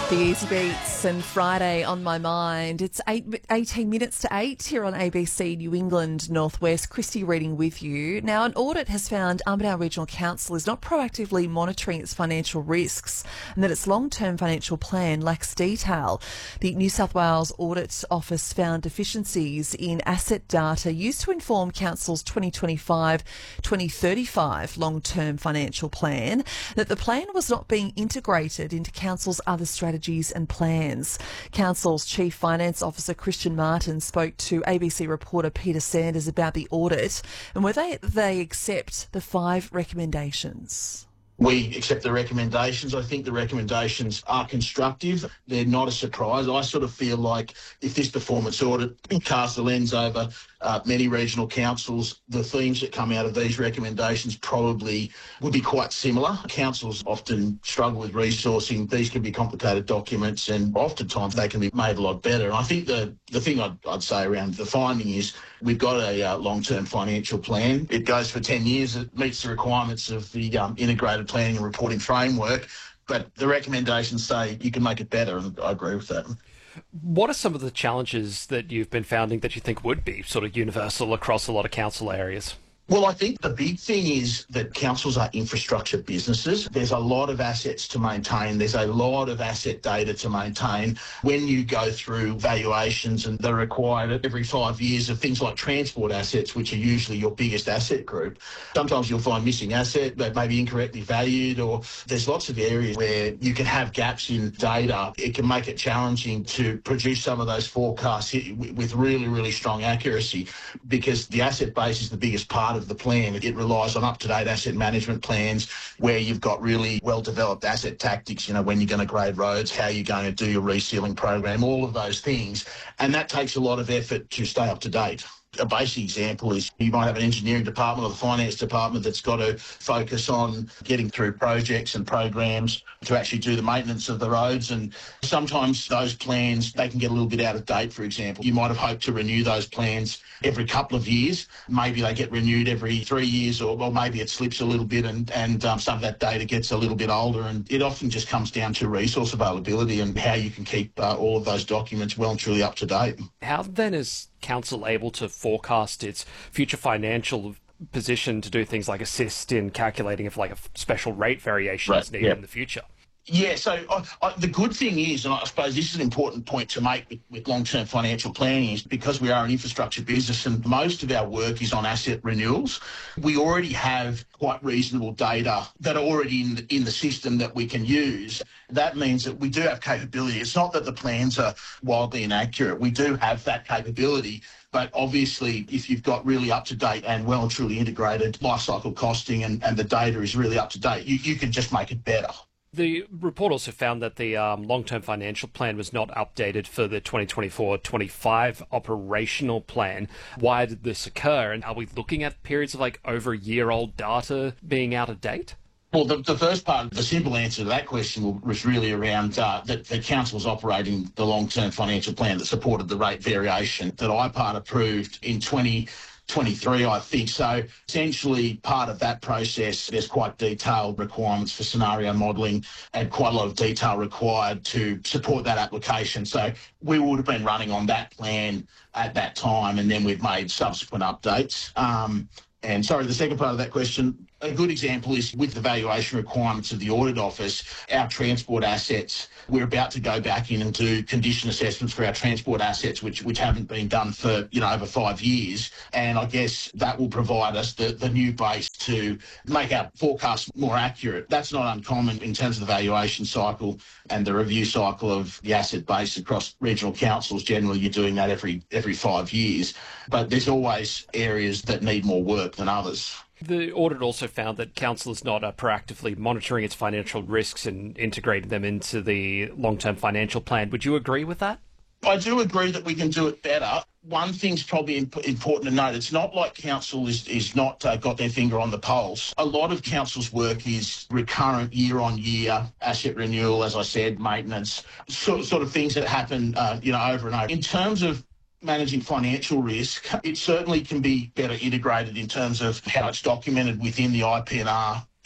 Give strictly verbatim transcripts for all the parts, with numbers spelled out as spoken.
The Easy Beats and Friday on my mind. It's eight, eighteen minutes to eight here on A B C New England Northwest. Christy reading with you. Now, an audit has found Armidale Regional Council is not proactively monitoring its financial risks and that its long-term financial plan lacks detail. The New South Wales Audit Office found deficiencies in asset data used to inform Council's twenty twenty-five to twenty thirty-five long-term financial plan, that the plan was not being integrated into Council's other strategies and plans. Council's Chief Finance Officer Christian Martin spoke to A B C reporter Peter Sanders about the audit and whether they, they accept the five recommendations. We accept the recommendations. I think the recommendations are constructive. They're not a surprise. I sort of feel like if this performance audit casts a lens over uh, many regional councils, the themes that come out of these recommendations probably would be quite similar. Councils often struggle with resourcing. These can be complicated documents and oftentimes they can be made a lot better. And I think the, the thing I'd, I'd say around the finding is we've got a uh, long-term financial plan. It goes for ten years. It meets the requirements of the um, integrated planning and reporting framework, but the recommendations say you can make it better, and I agree with that. What are some of the challenges that you've been finding that you think would be sort of universal across a lot of council areas? Well, I think the big thing is that councils are infrastructure businesses. There's a lot of assets to maintain. There's a lot of asset data to maintain. When you go through valuations and they're required every five years of things like transport assets, which are usually your biggest asset group, sometimes you'll find missing asset that may be incorrectly valued, or there's lots of areas where you can have gaps in data. It can make it challenging to produce some of those forecasts with really, really strong accuracy because the asset base is the biggest part of of the plan. It relies on up-to-date asset management plans where you've got really well-developed asset tactics, you know, when you're going to grade roads, how you're going to do your resealing program, all of those things. And that takes a lot of effort to stay up to date. A basic example is you might have an engineering department or the finance department that's got to focus on getting through projects and programs to actually do the maintenance of the roads. And sometimes those plans, they can get a little bit out of date, for example. You might have hoped to renew those plans every couple of years. Maybe they get renewed every three years or, or maybe it slips a little bit and, and um, some of that data gets a little bit older. And it often just comes down to resource availability and how you can keep uh, all of those documents well and truly up to date. How then is Council able to forecast its future financial position to do things like assist in calculating if like a special rate variation right, is needed yeah. in the future? Yeah, so uh, uh, the good thing is, and I suppose this is an important point to make with, with long-term financial planning, is because we are an infrastructure business and most of our work is on asset renewals, we already have quite reasonable data that are already in the, in the system that we can use. That means that we do have capability. It's not that the plans are wildly inaccurate. We do have that capability. But obviously, if you've got really up-to-date and well and truly integrated life cycle costing and, and the data is really up-to-date, you, you can just make it better. The report also found that the um, long-term financial plan was not updated for the twenty twenty-four twenty-five operational plan. Why did this occur? And are we looking at periods of like over a year-old data being out of date? Well, the, the first part, the simple answer to that question was really around uh, that the council's operating the long-term financial plan that supported the rate variation that I part approved in twenty twenty-three, I think. So essentially part of that process, there's quite detailed requirements for scenario modelling and quite a lot of detail required to support that application. So we would have been running on that plan at that time and then we've made subsequent updates. Um, and sorry, the second part of that question, a good example is with the valuation requirements of the Audit Office, our transport assets, we're about to go back in and do condition assessments for our transport assets, which which haven't been done for, you know, over five years. And I guess that will provide us the, the new base to make our forecasts more accurate. That's not uncommon in terms of the valuation cycle and the review cycle of the asset base across regional councils. Generally, you're doing that every every five years. But there's always areas that need more work than others. The audit also found that Council is not uh, proactively monitoring its financial risks and integrating them into the long-term financial plan. Would you agree with that? I do agree that we can do it better. One thing's probably imp- important to note. It's not like council is, is not uh, got their finger on the pulse. A lot of council's work is recurrent year-on-year asset renewal, as I said, maintenance, sort, sort of things that happen uh, you know, over and over. In terms of managing financial risk, it certainly can be better integrated in terms of how it's documented within the I P and R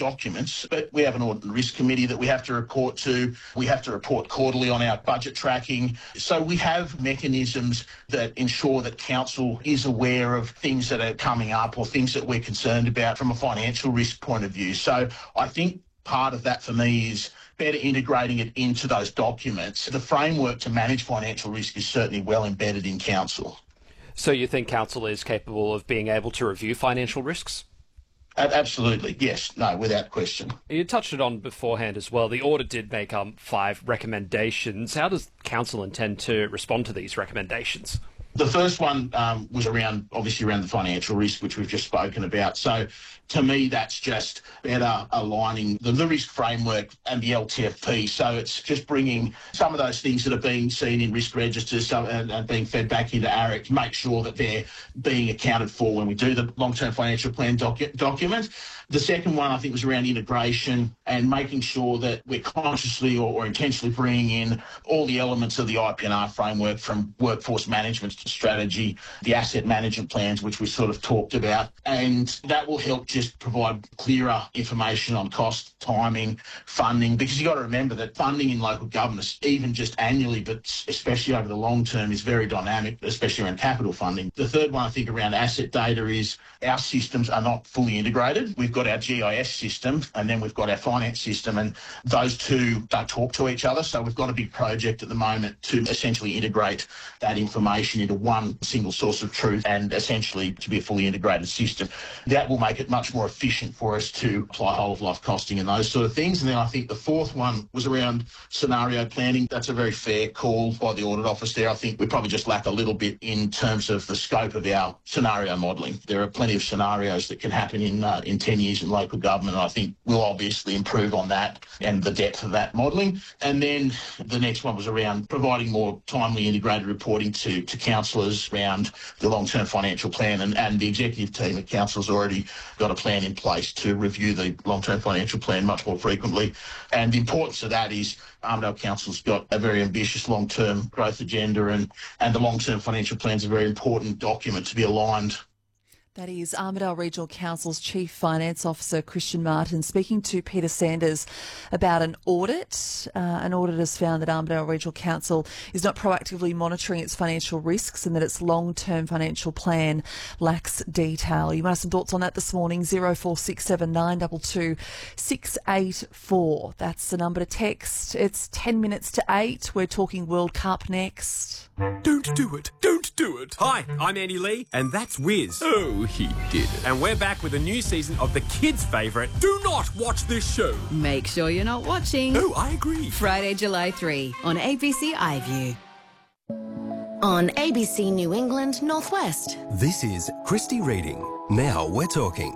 documents, but we have an audit and risk committee that we have to report to. We have to report quarterly on our budget tracking. So we have mechanisms that ensure that council is aware of things that are coming up or things that we're concerned about from a financial risk point of view. So I think part of that for me is better integrating it into those documents. The framework to manage financial risk is certainly well embedded in council. So you think council is capable of being able to review financial risks? Absolutely, yes. No, without question. You touched it on beforehand as well. The audit did make um, five recommendations. How does council intend to respond to these recommendations? The first one um, was around, obviously around the financial risk, which we've just spoken about. So to me, that's just better aligning the, the risk framework and the L T F P. So it's just bringing some of those things that are being seen in risk registers some, and, and being fed back into A R E C, make sure that they're being accounted for when we do the long-term financial plan docu- document. The second one, I think, was around integration and making sure that we're consciously or, or intentionally bringing in all the elements of the I P N R framework, from workforce management to strategy, the asset management plans, which we sort of talked about. And that will help just provide clearer information on cost, timing, funding, because you've got to remember that funding in local governments, even just annually, but especially over the long term, is very dynamic, especially around capital funding. The third one, I think, around asset data is our systems are not fully integrated. We've got our G I S system and then we've got our finance system, and those two don't talk to each other. So we've got a big project at the moment to essentially integrate that information into one single source of truth and essentially to be a fully integrated system. That will make it much more efficient for us to apply whole of life costing and those sort of things. And then I think the fourth one was around scenario planning. That's a very fair call by the audit office there. I think we probably just lack a little bit in terms of the scope of our scenario modelling. There are plenty of scenarios that can happen in uh, in ten years in local government. And I think we'll obviously improve on that and the depth of that modelling. And then the next one was around providing more timely integrated reporting to, to councillors around the long-term financial plan. And, and the executive team at council's already got a plan in place to review the long-term financial plan much more frequently. And the importance of that is Armidale Council's got a very ambitious long-term growth agenda, and, and the long-term financial plan is a very important document to be aligned. That is Armidale Regional Council's Chief Finance Officer, Christian Martin, speaking to Peter Sanders about an audit. Uh, an audit has found that Armidale Regional Council is not proactively monitoring its financial risks and that its long-term financial plan lacks detail. You might have some thoughts on that this morning. zero four six seven nine two two six eight four. That's the number to text. It's ten minutes to eight. We're talking World Cup next. Don't do it. Don't do it. Hi, I'm Andy Lee, and that's Wiz. Oh, he did it. And we're back with a new season of the kids' favourite, Do Not Watch This Show. Make sure you're not watching. Oh, I agree. Friday, July third on A B C iView. On A B C New England Northwest. This is Christy Reading. Now we're talking.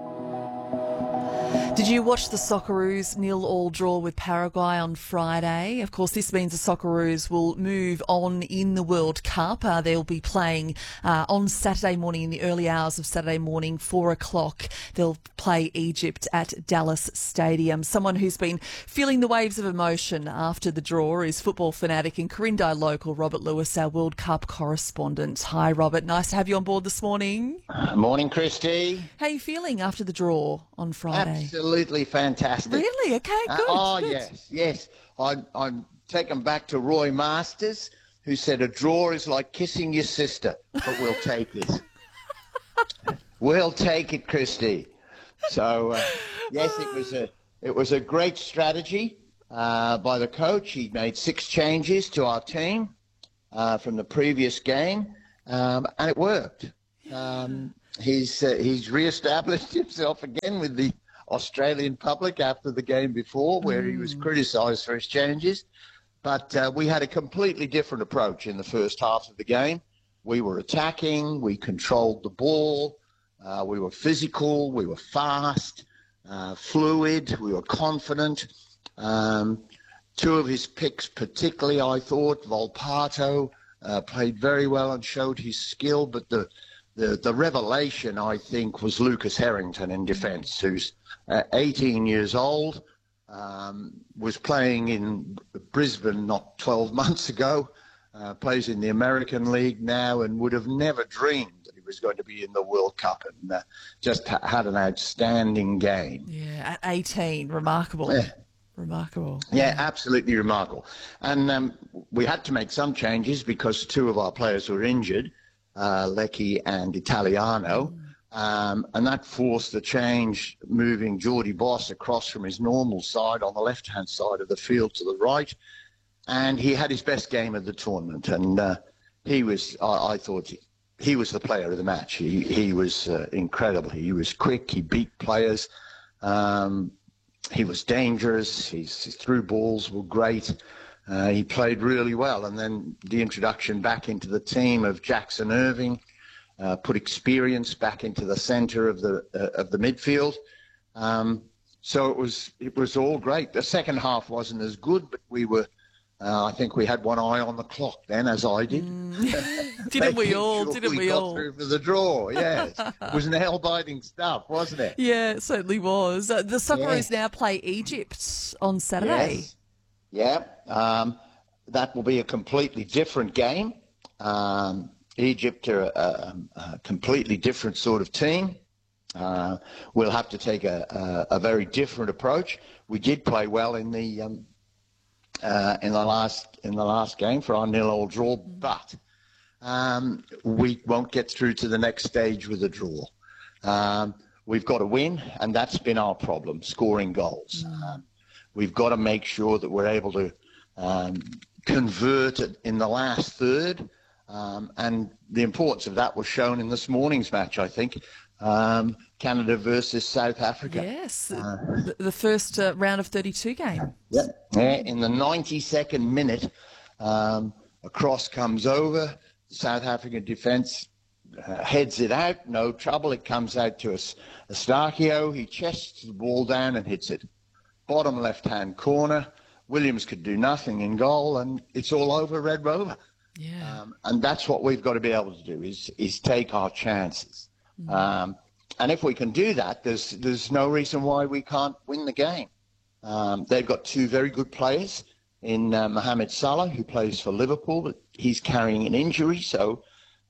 Did you watch the Socceroos nil-all draw with Paraguay on Friday? Of course, this means the Socceroos will move on in the World Cup. Uh, they'll be playing uh, on Saturday morning, in the early hours of Saturday morning, four o'clock. They'll play Egypt at Dallas Stadium. Someone who's been feeling the waves of emotion after the draw is football fanatic and Corindai local Robert Lewis, our World Cup correspondent. Hi, Robert. Nice to have you on board this morning. Morning, Christy. How are you feeling after the draw on Friday? Absolutely fantastic. Really? Okay, good. Uh, oh, good. yes, yes. I, I'm taken back to Roy Masters, who said a draw is like kissing your sister, but we'll take it. We'll take it, Christy. So, uh, yes, it was a it was a great strategy uh, by the coach. He made six changes to our team uh, from the previous game, um, and it worked. Um, he's uh, he's re-established himself again with the Australian public after the game before, where mm. he was criticised for his changes. But uh, we had a completely different approach in the first half of the game. We were attacking, we controlled the ball, uh, we were physical, we were fast, uh, fluid, we were confident. Um, two of his picks particularly, I thought, Volpato uh, played very well and showed his skill, but the The, the revelation, I think, was Lucas Harrington in defence, who's uh, eighteen years old, um, was playing in Brisbane not twelve months ago, uh, plays in the American League now, and would have never dreamed that he was going to be in the World Cup, and uh, just ha- had an outstanding game. Yeah, at eighteen, remarkable. Yeah. Remarkable. Yeah, absolutely remarkable. And um, we had to make some changes because two of our players were injured, uh, Leckie and Italiano. Mm. Um, and that forced the change, moving Geordie Boss across from his normal side on the left-hand side of the field to the right. And he had his best game of the tournament. And uh, he was, I, I thought, he, he was the player of the match. He, he was uh, incredible. He was quick. He beat players. Um, he was dangerous. His, his through balls were great. Uh, he played really well. And then the introduction back into the team of Jackson Irving, Uh, put experience back into the centre of the uh, of the midfield, um, so it was it was all great. The second half wasn't as good, but we were. Uh, I think we had one eye on the clock then, as I did. Mm. Didn't we all? Sure Didn't we, we got all? through for the draw? Yes, it was nail-biting stuff, wasn't it? Yeah, it certainly was. Uh, the Socceroos Yes. now play Egypt on Saturday. Yes. Yeah, um, that will be a completely different game. Um, Egypt are a, a completely different sort of team. Uh, we'll have to take a, a, a very different approach. We did play well in the um, uh, in the last in the last game for our nil-all draw, but um, we won't get through to the next stage with a draw. Um, we've got to win, and that's been our problem: scoring goals. Mm. Um, we've got to make sure that we're able to um, convert it in the last third. Um, and the importance of that was shown in this morning's match, I think, um, Canada versus South Africa. Yes, uh, the, the first uh, round of thirty-two game. Yeah, yeah, in the ninety-second minute, um, a cross comes over, the South African defence uh, heads it out, no trouble, it comes out to Eustáquio, he chests the ball down and hits it. Bottom left-hand corner, Williams could do nothing in goal, and it's all over Red Rover. Yeah. Um, and that's what we've got to be able to do is is take our chances. Mm. Um, and if we can do that, there's there's no reason why we can't win the game. Um, they've got two very good players in uh, Mohamed Salah, who plays for Liverpool, but he's carrying an injury, so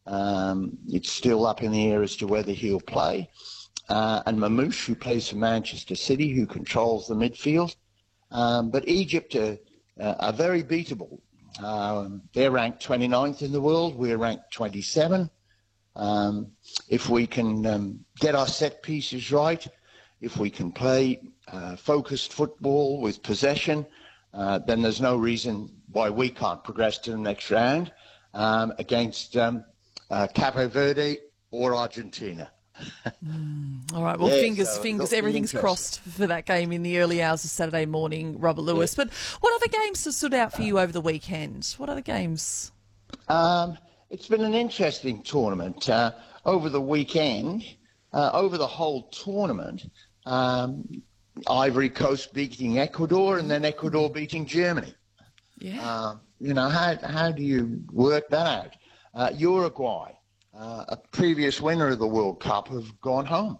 um, it's still up in the air as to whether he'll play. Uh, and Mamouche, who plays for Manchester City, who controls the midfield. Um, but Egypt are, uh, are very beatable. Um, they're ranked twenty-ninth in the world. We're ranked twenty-seven. Um, if we can um, get our set pieces right, if we can play uh, focused football with possession, uh, then there's no reason why we can't progress to the next round um, against um, uh, Cape Verde or Argentina. Mm. All right, well, yeah, fingers, so fingers, everything's crossed for that game in the early hours of Saturday morning, Robert Lewis. Yeah. But what other games have stood out for you over the weekend? What other games? Um, it's been an interesting tournament. Uh, over the weekend, uh, over the whole tournament, um, Ivory Coast beating Ecuador and then Ecuador beating Germany. Yeah. Uh, you know, how, how do you work that out? Uh, Uruguay. Uh, a previous winner of the World Cup, have gone home.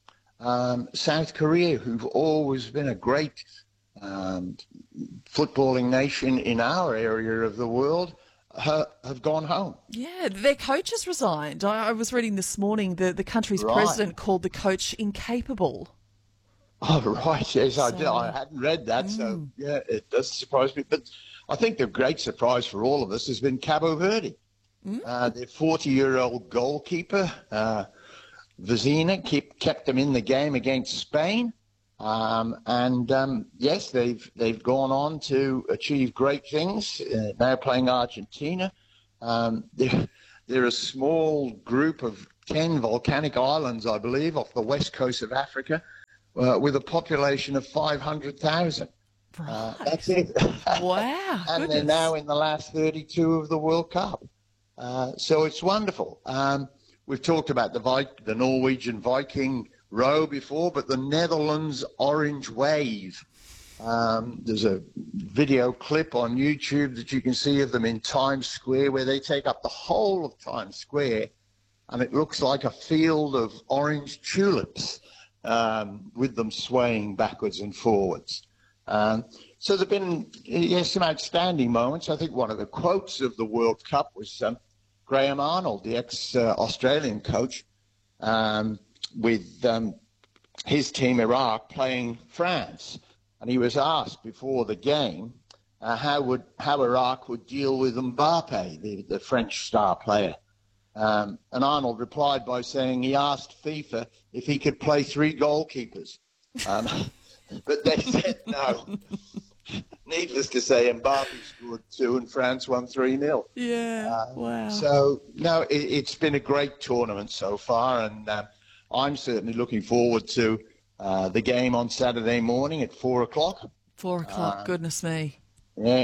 Um, South Korea, who've always been a great um, footballing nation in our area of the world, ha- have gone home. Yeah, their coach has resigned. I, I was reading this morning that the country's right. president called the coach incapable. Oh, right. Yes, so, I did. I hadn't read that, mm. so yeah, it does surprise me. But I think the great surprise for all of us has been Cabo Verde. Mm. Uh, their forty-year-old goalkeeper, uh, Vizina, keep, kept them in the game against Spain. Um, and, um, yes, they've they've gone on to achieve great things, uh, now playing Argentina. Um, they're, they're a small group of ten volcanic islands, I believe, off the west coast of Africa, uh, with a population of five hundred thousand. Right. Uh, that's it. Wow. And goodness. they're now in the last thirty-two of the World Cup. Uh, so it's wonderful. Um, we've talked about the Vi- the Norwegian Viking row before, but the Netherlands Orange Wave. Um, there's a video clip on YouTube that you can see of them in Times Square where they take up the whole of Times Square, and it looks like a field of orange tulips um, with them swaying backwards and forwards. Um, so there have been yes, some outstanding moments. I think one of the quotes of the World Cup was um, Graham Arnold, the ex-Australian coach, um, with um, his team Iraq playing France. And he was asked before the game uh, how would how Iraq would deal with Mbappe, the, the French star player. Um, and Arnold replied by saying he asked FIFA if he could play three goalkeepers. Um, but they said no. Needless to say, Mbappe scored two and France won three nil. Yeah, uh, wow. So, no, it, it's been a great tournament so far, and uh, I'm certainly looking forward to uh, the game on Saturday morning at four o'clock. Four o'clock, uh, goodness me. Yeah,